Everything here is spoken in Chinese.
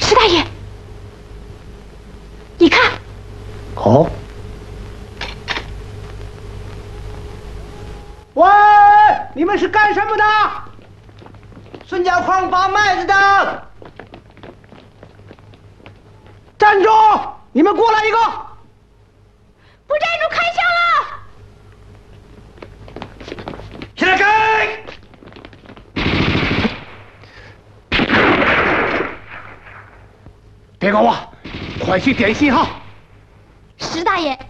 石大爷，你看。 哦。喂，你们是干什么的？孙家矿拔麦子的。站住！你们过来一个！ 不站住，开枪了！ 现在给！别搞我，快去点信号。 石大爷，